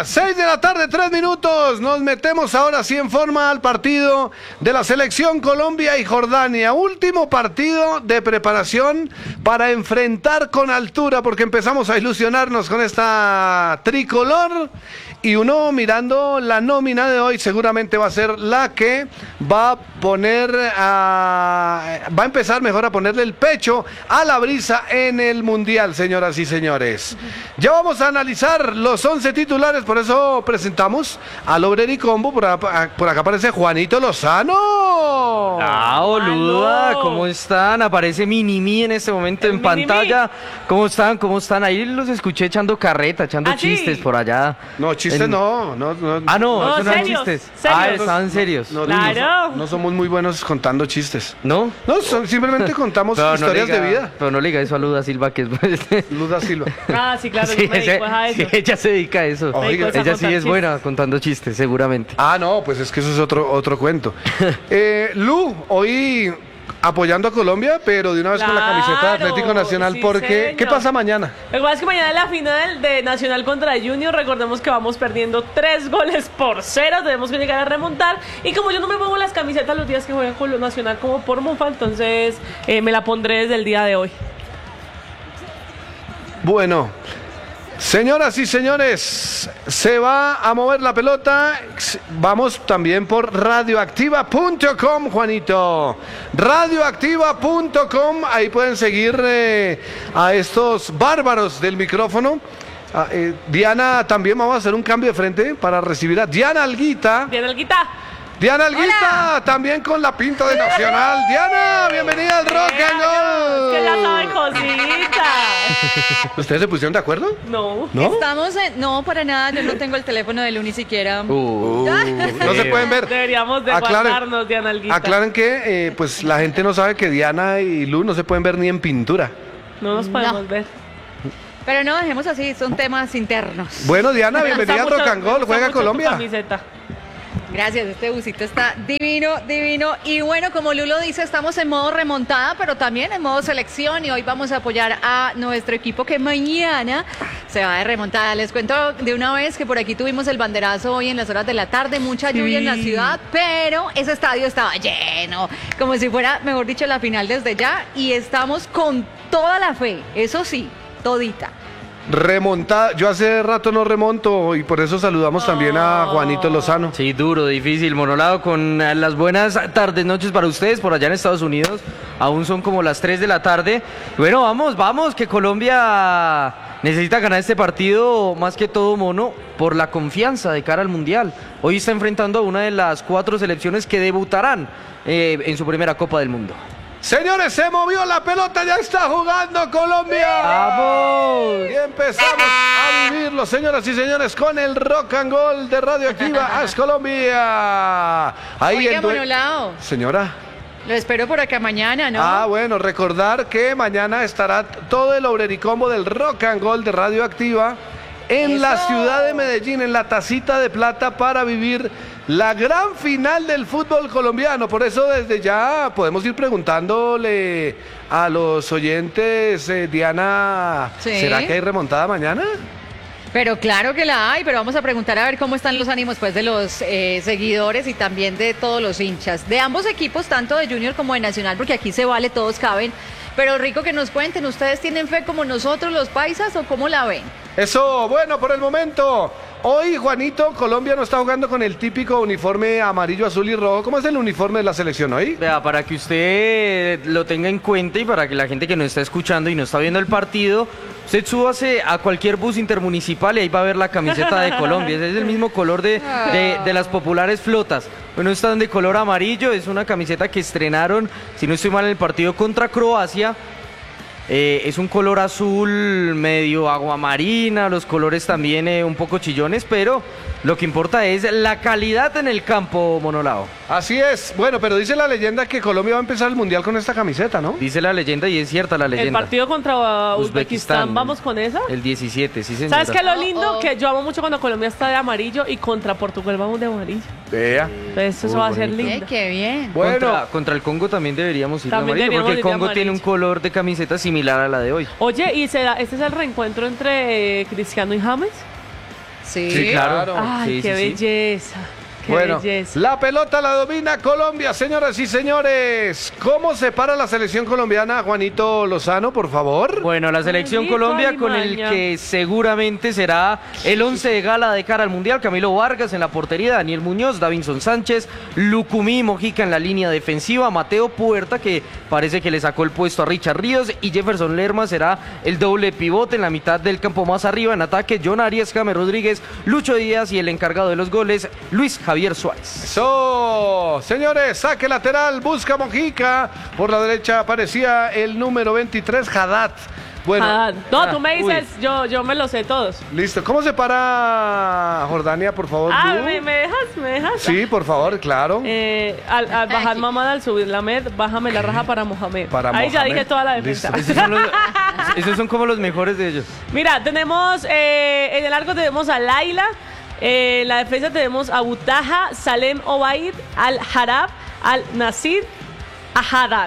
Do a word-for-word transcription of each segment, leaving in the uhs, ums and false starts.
seis de la tarde, tres minutos. Nos metemos ahora sí en forma al partido de la selección Colombia y Jordania. Último partido de preparación para enfrentar con altura, porque empezamos a ilusionarnos con esta tricolor. Y uno mirando la nómina de hoy seguramente va a ser la que va a poner a, va a empezar mejor a ponerle el pecho a la brisa en el Mundial, señoras y señores. Ya vamos a analizar los once titulares, por eso presentamos al Obreri Combo. Por, por acá aparece Juanito Lozano. Ah, boluda, ¿cómo están? Aparece Minimi en este momento el en pantalla. ¿Cómo están? ¿Cómo están? Ahí los escuché echando carreta, echando ¿Ah, chistes sí? por allá. No, chistes en... no, no, no. Ah, no, no eso no eran serios, chistes. serios. Ah, estaban serios. No, claro. No, no, no somos muy buenos contando chistes. ¿No? No, son, simplemente contamos pero historias no diga, de vida. Pero no le diga eso a Luda Silva, que es... Luda Silva. Ah, sí, claro, sí, yo me ese, dedico a eso. Sí, ella se dedica a eso. Oiga. Ella sí es chistes. buena contando chistes, seguramente. Ah, no, pues es que eso es otro, otro cuento. eh, Lu, hoy apoyando a Colombia, pero de una vez claro, con la camiseta de Atlético Nacional, sí, porque señor. ¿qué pasa mañana? Lo que pasa es que mañana es la final de Nacional contra Junior. Recordemos que vamos perdiendo tres goles por cero. Tenemos que llegar a remontar. Y como yo no me pongo las camisetas los días que juega con lo Nacional como por Mufa, entonces eh, me la pondré desde el día de hoy. Bueno, señoras y señores, se va a mover la pelota. Vamos también por radioactiva punto com, Juanito. radioactiva punto com, ahí pueden seguir eh, a estos bárbaros del micrófono. Ah, eh, Diana, también vamos a hacer un cambio de frente para recibir a Diana Alguita. Diana Alguita. Diana Alguita, hola. También con la pinta de Nacional. Diana, bienvenida al Rock and Roll. Que ya saben cositas. ¿Ustedes se pusieron de acuerdo? No. ¿No? Estamos en... No, para nada, yo no tengo el teléfono de Lu ni siquiera. Uh, no se pueden ver. Deberíamos de Aclaren, guardarnos, Diana Alguita. Aclaren que eh, pues la gente no sabe que Diana y Lu no se pueden ver ni en pintura. No nos podemos No. ver. Pero no, dejemos así, son temas internos. Bueno, Diana, bienvenida al Rock and Roll. Juega Colombia. Camiseta. Gracias, este busito está divino, divino. Y bueno, como Lu lo dice, estamos en modo remontada, pero también en modo selección. Y hoy vamos a apoyar a nuestro equipo que mañana se va de remontada. Les cuento de una vez que por aquí tuvimos el banderazo hoy en las horas de la tarde. Mucha lluvia sí. en la ciudad, pero ese estadio estaba lleno. Como si fuera, mejor dicho, la final desde ya. Y estamos con toda la fe, eso sí, todita. Remontada, yo hace rato no remonto y por eso saludamos oh. también a Juanito Lozano. Sí, duro, difícil, monolado, con las buenas tardes, noches para ustedes por allá en Estados Unidos. Aún son como las tres de la tarde. Bueno, vamos, vamos, que Colombia necesita ganar este partido más que todo, mono, por la confianza de cara al Mundial. Hoy está enfrentando a una de las cuatro selecciones que debutarán eh, en su primera Copa del Mundo. Señores, se movió la pelota, ya está jugando Colombia. ¡Vamos! Y empezamos a vivirlo, señoras y señores, con el Rock and Roll de Radioactiva Haz Colombia. Ahí Oiga, en due... Monolao. Señora. Lo espero por acá mañana, ¿no? Ah, bueno, recordar que mañana estará todo el Obrericombo del Rock and Roll de Radioactiva en Eso. la ciudad de Medellín, en la Tacita de Plata, para vivir la gran final del fútbol colombiano. Por eso desde ya podemos ir preguntándole a los oyentes, eh, Diana, ¿Sí? ¿será que hay remontada mañana? Pero claro que la hay, pero vamos a preguntar a ver cómo están los ánimos pues de los eh, seguidores y también de todos los hinchas, de ambos equipos, tanto de Junior como de Nacional, porque aquí se vale, todos caben. Pero rico que nos cuenten, ¿ustedes tienen fe como nosotros los paisas o cómo la ven? Eso, bueno, por el momento, hoy Juanito, Colombia no está jugando con el típico uniforme amarillo, azul y rojo. ¿Cómo es el uniforme de la selección hoy? Vea, para que usted lo tenga en cuenta y para que la gente que nos está escuchando y no está viendo el partido, usted súbase a cualquier bus intermunicipal y ahí va a ver la camiseta de Colombia. Ese es el mismo color de, de, de las populares flotas. Bueno, están de color amarillo, es una camiseta que estrenaron, si no estoy mal, en el partido contra Croacia. Eh, es un color azul medio aguamarina, los colores también eh, un poco chillones, pero lo que importa es la calidad en el campo, Monolao. Así es. Bueno, pero dice la leyenda que Colombia va a empezar el Mundial con esta camiseta, ¿no? Dice la leyenda y es cierta la leyenda. El partido contra Uzbekistán, Uzbekistán, ¿vamos con esa? El diecisiete, sí, señora. ¿Sabes qué es lo lindo? Oh, oh. Que yo amo mucho cuando Colombia está de amarillo y contra Portugal vamos de amarillo. Vea. Entonces eso Muy va a ser bonito. lindo. Eh, qué bien. Bueno. Contra, contra el Congo también deberíamos ir de También amarillo, porque el deberíamos ir de Congo tiene un amarillo. color de camiseta similar a la de hoy. Oye, ¿y se da, este es el reencuentro entre eh, Cristiano y James? Sí. Sí, claro. Ay, Sí, qué sí, sí. belleza. Qué Bueno, belleza. la pelota la domina Colombia, señoras y señores. ¿Cómo se para la selección colombiana, Juanito Lozano, por favor? Bueno, la selección Ay, Colombia Rico, con el Alimaña. que seguramente será el once de gala de cara al Mundial. Camilo Vargas en la portería, Daniel Muñoz, Davinson Sánchez, Lucumí Mojica en la línea defensiva, Mateo Puerta, que parece que le sacó el puesto a Richard Ríos, y Jefferson Lerma será el doble pivote en la mitad del campo más arriba. En ataque, John Arias, James Rodríguez, Lucho Díaz y el encargado de los goles, Luis Javier Suárez. Eso, señores, saque lateral, busca Mojica. Por la derecha aparecía el número veintitrés, Haddad. Bueno, Ah, no, ah, tú me uy. dices, yo, yo me lo sé todos. listo. ¿Cómo se para Jordania, por favor? Ah, Lu? ¿me, me dejas? ¿Me dejas? Sí, por favor, claro. Eh, al, al bajar Mamad, al subir la med, bájame la raja para Mohamed. Para Ahí ya Mohamed. dije toda la defensa. Listo. Esos son, los- esos son como los mejores de ellos. Mira, tenemos eh, en el arco tenemos a Laila, eh, en la defensa tenemos a Butaja, Salem Obaid, Al Harab, Al Nasir, a Haddad.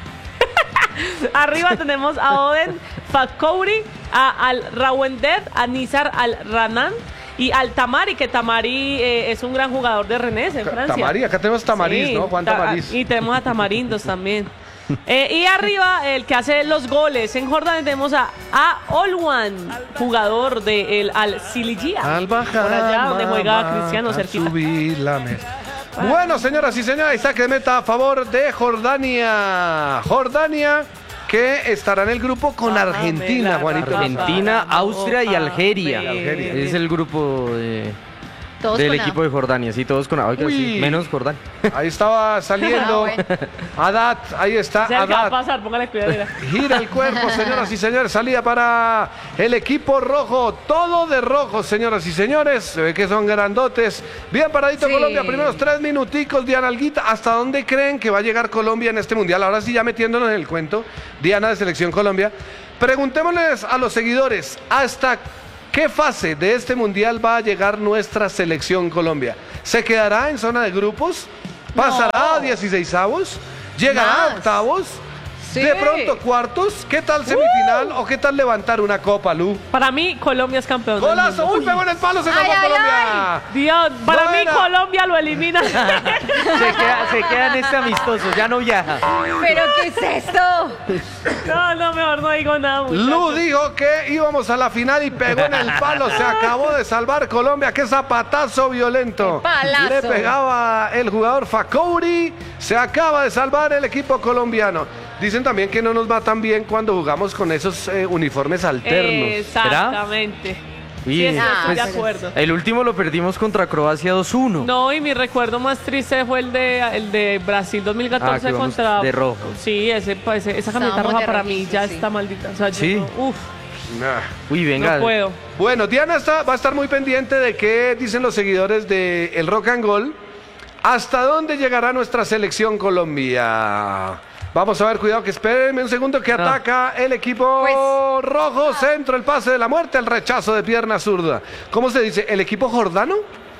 Arriba tenemos a Oden Fakouri, a Al Rawended, a Nizar Al Ranan y al Tamari, que Tamari eh, es un gran jugador de Rennes en Francia. Tamari, acá tenemos Tamariz, Sí, ¿no? Juan ta- Tamariz. Y tenemos a Tamarindos también. Eh, y arriba, el que hace los goles en Jordania, tenemos a, a Olwan, jugador del Al Silijia. Al bajar, Por allá donde juega mamá, Cristiano, al cerquita. subir la mesa. Bueno, señoras y señores, saque de meta a favor de Jordania. Jordania, que estará en el grupo con Bájame Argentina, la Juanito. raja. Argentina, Austria y Algeria. Y Algeria. Es el grupo de- Todos del con A. equipo de Jordania. Sí, todos con A. Oiga, sí, Uy. menos Jordania. Ahí estaba Ah, saliendo bueno. Haddad, ahí está O sea, ¿qué va a Haddad. pasar? Póngale cuidadera. Gira el cuerpo, señoras y señores. Salida para el equipo rojo. Todo de rojo, señoras y señores. Se ve que son grandotes. Bien paradito Sí. Colombia. Primeros tres minuticos, Diana Alguita. ¿Hasta dónde creen que va a llegar Colombia en este mundial? Ahora sí, ya metiéndonos en el cuento. Diana de Selección Colombia. Preguntémosles a los seguidores. ¿Hasta qué fase de este mundial va a llegar nuestra Selección Colombia? ¿Se quedará en zona de grupos? ¿Pasará No. a dieciseisavos? ¿Llegará a Más. octavos? Sí. De pronto cuartos, ¿qué tal semifinal o qué tal levantar una copa, Lu? Para mí, Colombia es campeón. del ¡Golazo! mundo. ¡Uy, pegó en el palo! ¡Se Ay, salvó ay, Colombia! Dios, para mí Buena. Colombia lo elimina. Se queda, se queda en este amistoso, ya no viaja. ¿Pero qué es esto? No, no, mejor no digo nada. muchachos. Lu dijo que íbamos a la final y pegó en el palo. Se acabó de salvar Colombia. ¡Qué zapatazo violento! ¡Qué palazo! Le pegaba el jugador Fakouri. Se acaba de salvar el equipo colombiano. Dicen también que no nos va tan bien cuando jugamos con esos eh, uniformes alternos. Exactamente. Uy, Sí, eso estoy de pues, acuerdo. El último lo perdimos contra Croacia dos uno. No, y mi recuerdo más triste fue el de el de Brasil dos mil Ah, catorce que vamos contra de rojo. Sí, ese, pues, esa camiseta Estábamos roja de para mí rojito, ya sí. está maldita. O sea, yo Sí. no- uf, Nah. Uy, venga. no puedo. Bueno, Diana está, va a estar muy pendiente de qué dicen los seguidores de El Rock and Gold. ¿Hasta dónde llegará nuestra selección Colombia? Vamos a ver, cuidado que espérenme un segundo que No. ataca el equipo Pues- rojo, centro, el pase de la muerte, el rechazo de pierna zurda. ¿Cómo se dice? ¿El equipo jordano?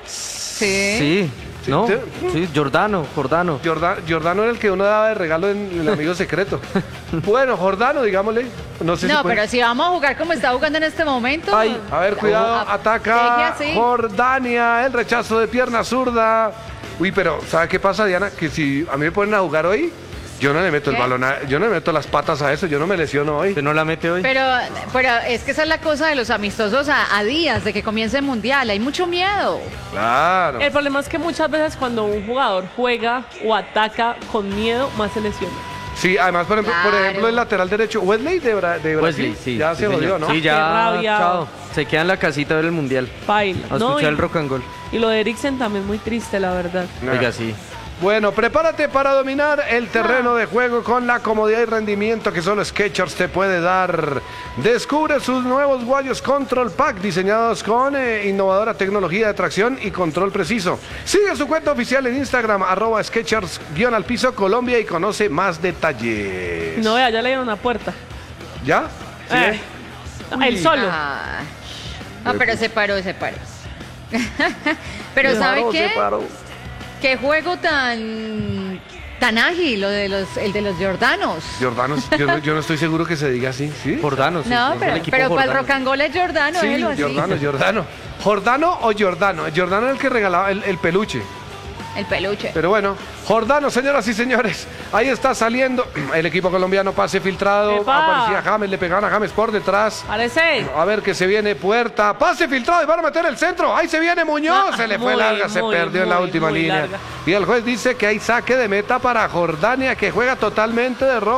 Sí. Sí, ¿no? Sí. Sí, Jordano, Jordano. Jorda- Jordano era el que uno daba de regalo en el amigo secreto. Bueno, Jordano, digámosle. No sé No, si puede- pero si vamos a jugar como está jugando en este momento. Ay, A ver, cuidado, Ah, ataca deje así. Jordania, el rechazo de pierna zurda. Uy, pero ¿sabe qué pasa, Diana? Que si a mí me ponen a jugar hoy, yo no le meto el ¿Qué? balón, a- yo no le meto las patas a eso, yo no me lesiono hoy. ¿Usted no la mete hoy? Pero, pero es que esa es la cosa de los amistosos a, a días de que comience el mundial. Hay mucho miedo. Claro. El problema es que muchas veces cuando un jugador juega o ataca con miedo, más se lesiona. Sí, además, por ejemplo, por Claro. ejemplo, el lateral derecho, Wesley de, Bra- de Brasil, Wesley, sí. ya sí, se jodió, señor. ¿no? Sí, Qué ya. rabia. Chao. Se queda en la casita a ver el mundial. Baila. A No, escuchar y, el rock and roll. y lo de Eriksen también muy triste, la verdad. Nah. Oiga, sí. Bueno, prepárate para dominar el terreno de juego con la comodidad y rendimiento que solo Skechers te puede dar. Descubre sus nuevos guayos Control Pack diseñados con eh, innovadora tecnología de tracción y control preciso. Sigue su cuenta oficial en Instagram, arroba Skechers guión al piso Colombia y conoce más detalles. No, vea, ya le dieron una puerta. ¿Ya? ¿Sí? Eh, el solo. Ah. No, pero se paró, se paró. Pero ¿sabe qué? ¿Qué juego tan tan ágil lo de los el de los jordanos? Jordanos, yo no, yo no estoy seguro que se diga así, ¿sí? Jordano, sí. No, es el pero, equipo pero para el Jordano. rock and roll es jordano, Sí, él o así. Jordano, Jordano. ¿Jordano o Giordano? El Giordano es el que regalaba el, el peluche. El peluche. Pero bueno, Jordano, señoras y señores, ahí está saliendo el equipo colombiano, pase filtrado, ¡Epa! aparecía James, le pegaban a James por detrás. Parece. A ver que se viene Puerta, pase filtrado y van a meter el centro, ahí se viene Muñoz, Ah, se le fue muy, larga, se muy, perdió en la muy, última muy línea. larga. Y el juez dice que hay saque de meta para Jordania, que juega totalmente de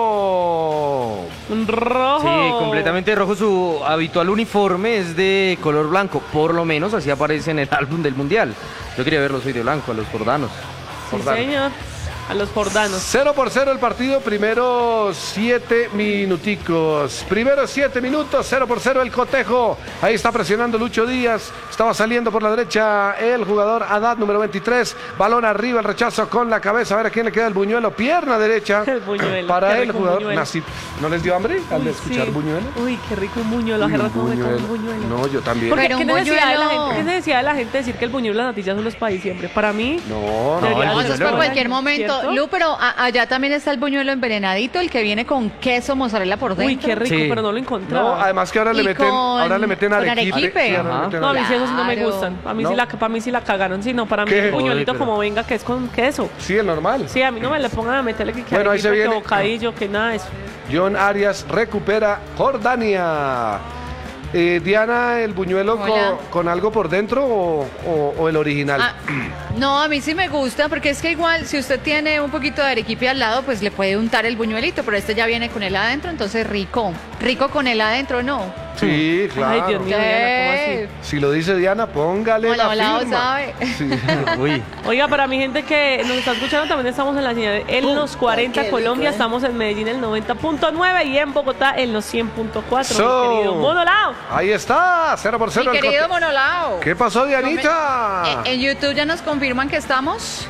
rojo. Rojo. Sí, completamente rojo. Su habitual uniforme es de color blanco, por lo menos así aparece en el álbum del Mundial. Yo quería verlos hoy de blanco, a los jordanos. Sí, Jordano. señor. A los jordanos. Cero por cero el partido, primeros siete minuticos. Primeros siete minutos, cero por cero el cotejo. Ahí está presionando Lucho Díaz. Estaba saliendo por la derecha el jugador Haddad, número veintitrés. Balón arriba, el rechazo con la cabeza. A ver a quién le queda el buñuelo. Pierna derecha. El buñuelo, Para qué el rico jugador buñuelo. Nasip. ¿No les dio hambre al de Uy, escuchar sí. buñuelo? Uy, qué rico un buñuelo. Uy, Hace un rato no me como un buñuelo. buñuelo. No, yo también. Porque Pero ¿qué un necesidad, de la buñuelo. gente, ¿qué necesidad de la gente decir que el buñuelo y la natilla son los para diciembre? Para mí, No, no. Debería- No, eso es para buñuelo. cualquier momento. ¿Cierto? Lu, pero a- allá también está el buñuelo envenenadito, el que viene con queso mozzarella por dentro. uy, qué rico, Sí. pero no lo No, encontraba. además que ahora le Y meten, con- ahora le meten con arequipe. arequipe. Sí, ahora le Ajá. meten No, a mí arequipe. sí esos no me Claro. gustan. A mí, ¿No? sí la, para mí sí la cagaron. Sí, no, para mí ¿Qué? el buñuelito Joder, pero- como venga, que es con queso. Sí, el normal. Sí, a mí no me le pongan a meterle que Bueno, ahí se arequipe, que viene. bocadillo, que nada de eso. John Arias recupera Jordania. Eh, Diana, ¿el buñuelo Hola. con, con algo por dentro o, o- o el original? Ah, no, a mí sí me gusta, porque es que igual si usted tiene un poquito de arequipe al lado, pues le puede untar el buñuelito, pero este ya viene con el adentro, entonces rico. Rico con el adentro, ¿no? Sí, claro. Ay, Dios mío, Diana, ¿cómo así? Si lo dice Diana, póngale Hola, la hola, firma. sabe. Sí. Uy, Oiga, para mi gente que nos está escuchando, también estamos en la señal en los cuarenta qué Colombia, rico, ¿eh? estamos en Medellín el noventa punto nueve y en Bogotá en los cien punto cuatro, So, mi querido Monolao. Ahí está, cero por cero. Mi el querido cote- Monolao. ¿Qué pasó, Dianita? Eh, En YouTube ya nos confirman que estamos.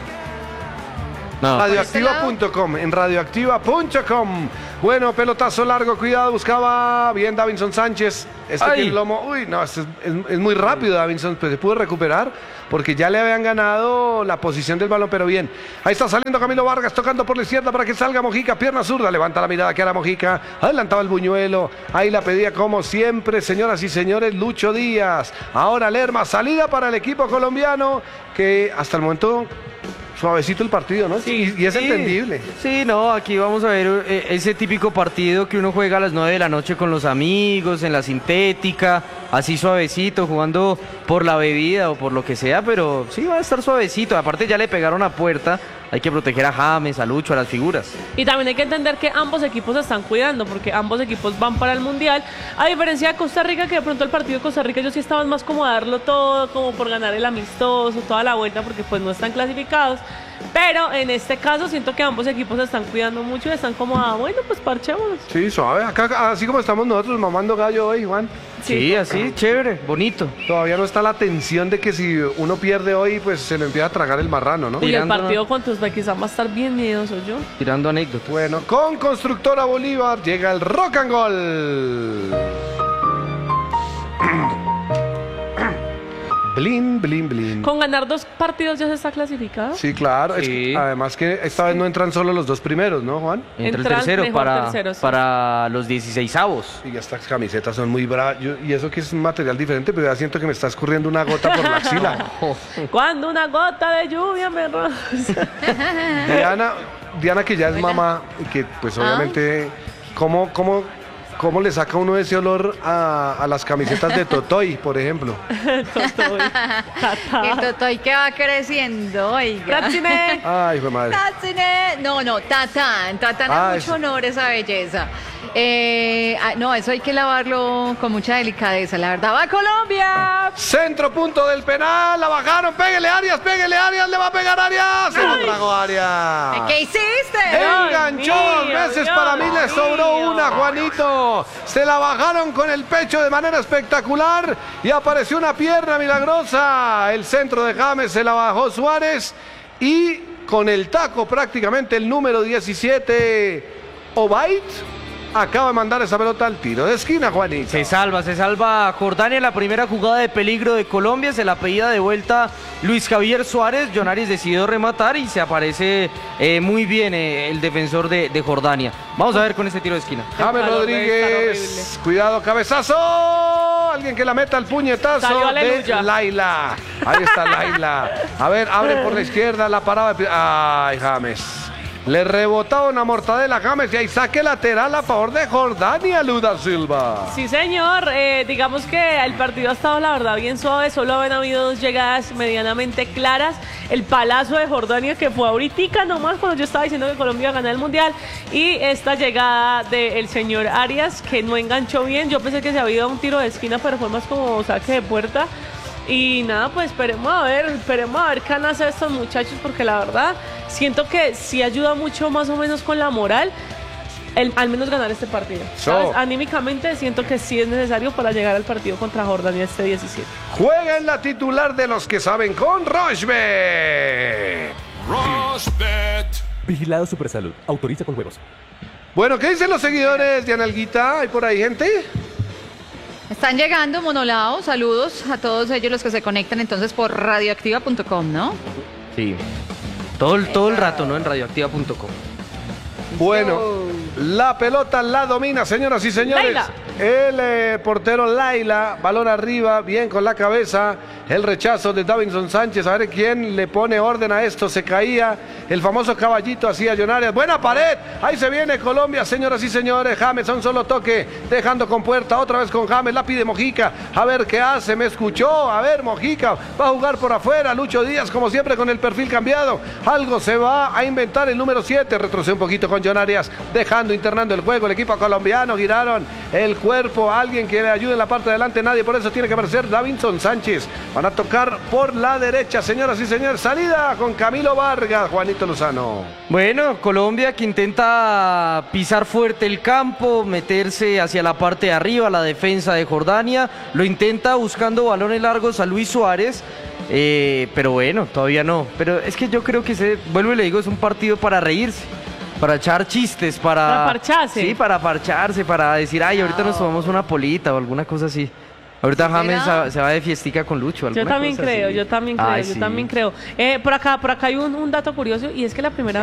no. radioactiva punto com, en radioactiva punto com. Bueno, pelotazo largo, cuidado, buscaba bien Davinson Sánchez. Este Ay. tiene el lomo. Uy, no, este es, es- es muy rápido Davinson, pero se pudo recuperar porque ya le habían ganado la posición del balón, pero bien. Ahí está saliendo Camilo Vargas, tocando por la izquierda para que salga Mojica, pierna zurda, levanta la mirada que era Mojica, adelantaba el buñuelo, ahí la pedía como siempre, señoras y señores, Lucho Díaz. Ahora Lerma, salida para el equipo colombiano, que hasta el momento suavecito el partido, ¿no? Sí, y, y es Sí, entendible. Sí, no, aquí vamos a ver eh, ese típico partido que uno juega a las nueve de la noche con los amigos, en la sintética, así suavecito, jugando por la bebida o por lo que sea, pero sí va a estar suavecito. Aparte ya le pegaron a puerta, hay que proteger a James, a Lucho, a las figuras. Y también hay que entender que ambos equipos se están cuidando, porque ambos equipos van para el Mundial. A diferencia de Costa Rica, que de pronto el partido de Costa Rica ellos sí estaban más como a darlo todo, como por ganar el amistoso, toda la vuelta, porque pues no están clasificados. Pero en este caso siento que ambos equipos se están cuidando mucho y están como, ah, bueno, pues parchémonos. Sí, suave. Acá, así como estamos nosotros mamando gallo hoy, Juan. Sí, así, chévere, bonito. Todavía no está la tensión de que si uno pierde hoy, pues se le empieza a tragar el marrano, ¿no? Y el Tirando- partido contra Uzbekistán va a estar bien miedoso, yo. Tirando anécdotas. Bueno, con Constructora Bolívar llega el Rock and Roll. Blin, blin, blin. Con ganar dos partidos ya se está clasificado. Sí, claro. Es Sí. que, además que esta vez no entran solo los dos primeros, ¿no, Juan? Entra el Entran tercero mejor para, tercero, sí. para los dieciseisavos. Y estas camisetas son muy bravas. Yo- Y eso que es un material diferente, pero ya siento que me está escurriendo una gota por la axila. Cuando una gota de lluvia me roza. Diana, Diana que ya es Hola. mamá y que pues Ah. obviamente, ¿cómo, cómo, cómo le saca uno ese olor a, a las camisetas de Totoy, por ejemplo? Totoy. El Tata. Totoy que va creciendo, oiga. Tatsine. Ay, fue madre. Tatsine. No, no, Tatán. Tatán Ah, es mucho eso. honor esa belleza. Eh, ah, no, eso hay que lavarlo con mucha delicadeza, la verdad. ¡Va Colombia! Centro punto del penal, la bajaron, pégale Arias, pégale Arias, le va a pegar Arias, se lo tragó Arias. ¿Qué hiciste? Enganchó dos mío, veces, Dios para mí le sobró mío. una, Juanito. Se la bajaron con el pecho de manera espectacular y apareció una pierna milagrosa. El centro de James se la bajó Suárez y con el taco prácticamente el número diecisiete, Obaid, acaba de mandar esa pelota al tiro de esquina, Juanito. Se salva, se salva Jordania en la primera jugada de peligro de Colombia, se la pedía de vuelta Luis Javier Suárez, Jonaris decidió rematar y se aparece eh, muy bien eh, el defensor de, de Jordania. Vamos a ver con este tiro de esquina. James calor debe estar Rodríguez, cuidado, cabezazo. alguien que la meta el puñetazo Salió de aleluya. Laila. Ahí está Laila. A ver, abre por la izquierda la parada. de- Ay, James. Le rebotaba una mortadela a James y ahí saque lateral a favor de Jordania, Luda Silva. Sí, señor. Eh, digamos que el partido ha estado, la verdad, bien suave. Solo han habido dos llegadas medianamente claras. El palazo de Jordania, que fue ahorita nomás cuando yo estaba diciendo que Colombia iba a ganar el Mundial. Y esta llegada del señor Arias, que no enganchó bien. Yo pensé que se había ido a un tiro de esquina, pero fue más como saque de puerta. Y nada, pues esperemos a ver, esperemos a ver qué van a hacer estos muchachos, porque la verdad siento que sí ayuda mucho más o menos con la moral, el, al menos ganar este partido. ¿Sabes? So. Anímicamente siento que sí es necesario para llegar al partido contra Jordania este diecisiete. Juega en la titular de los que saben con Rochbet. Vigilado Supersalud. Autoriza con huevos. Bueno, ¿qué dicen los seguidores de Analguita? ¿Hay por ahí gente? Están llegando, Monolao. Saludos a todos ellos los que se conectan entonces por radioactiva punto com, ¿no? Sí. Todo el, todo el rato, ¿no? En radioactiva punto com. Bueno, la pelota la domina, señoras y señores. Laila. El eh, portero Laila, balón arriba, bien con la cabeza. El rechazo de Davinson Sánchez, a ver quién le pone orden a esto. Se caía el famoso caballito, hacía John Arias. Buena pared, ahí se viene Colombia, señoras y señores. James a un solo toque, dejando con puerta, otra vez con James, la pide Mojica. A ver qué hace, me escuchó. A ver, Mojica va a jugar por afuera. Lucho Díaz, como siempre, con el perfil cambiado. Algo se va a inventar el número siete. Retrocede un poquito con John Arias, dejando, internando el juego. El equipo colombiano, giraron el cuerpo. Alguien que le ayude en la parte de adelante, nadie. Por eso tiene que aparecer Davinson Sánchez. Van a tocar por la derecha, señoras y señores. Salida con Camilo Vargas, Juanito Lozano. Bueno, Colombia que intenta pisar fuerte el campo, meterse hacia la parte de arriba, la defensa de Jordania. Lo intenta buscando balones largos a Luis Suárez. Eh, pero bueno, todavía no. Pero es que yo creo que ese, vuelvo y le digo, es un partido para reírse. Para echar chistes, para... Para parcharse. Sí, para parcharse, para decir, ay, ahorita nos tomamos una polita o alguna cosa así. Ahorita James ¿Será? se, se va de fiestica con Lucho. Yo alguna también cosa creo, así. yo también creo, Ay, yo sí. también creo. Eh, por acá, por acá hay un, un dato curioso, y es que la primera